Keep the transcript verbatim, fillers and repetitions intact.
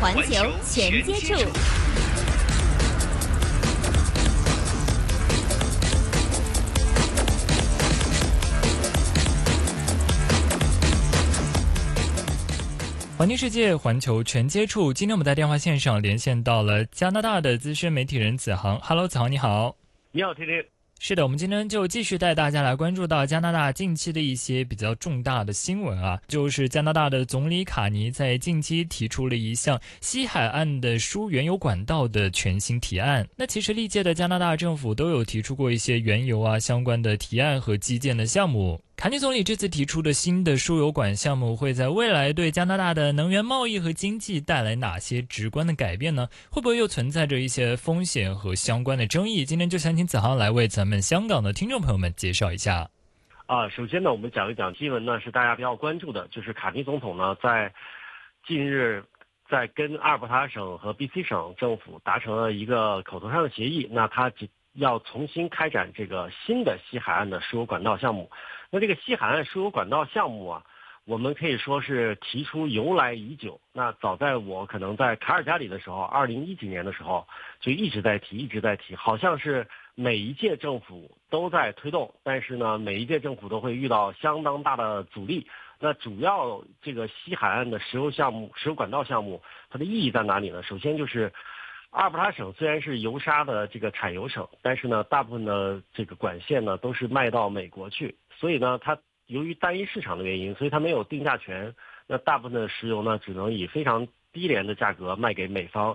环球全接触。 环境世界，环球全接触。今天我们在电话线上连线到了加拿大的资深媒体人子航。Hello， 子航你好。 你好，天天。 是的，我们今天就继续带大家来关注到加拿大近期的一些比较重大的新闻啊，就是加拿大的总理卡尼在近期提出了一项西海岸的输原油管道的全新提案。那其实历届的加拿大政府都有提出过一些原油啊相关的提案和基建的项目。卡尼总理这次提出的新的输油管项目会在未来对加拿大的能源贸易和经济带来哪些直观的改变呢？会不会又存在着一些风险和相关的争议？今天就想请子航来为咱们香港的听众朋友们介绍一下。 啊，首先呢，我们讲一讲新闻呢，是大家比较关注的，就是卡尼总统呢在近日在跟阿尔伯塔省和 B C 省政府达成了一个口头上的协议，那他要重新开展这个新的西海岸的输油管道项目。那这个西海岸输油管道项目啊，我们可以说是提出由来已久。那早在我可能在卡尔加里的时候，二零一几年的时候就一直在提，一直在提，好像是每一届政府都在推动，但是呢，每一届政府都会遇到相当大的阻力。那主要这个西海岸的石油项目、石油管道项目，它的意义在哪里呢？首先就是阿尔伯塔省虽然是油砂的这个产油省，但是呢，大部分的这个管线呢都是卖到美国去，所以呢，它由于单一市场的原因，所以它没有定价权。那大部分的石油呢，只能以非常低廉的价格卖给美方。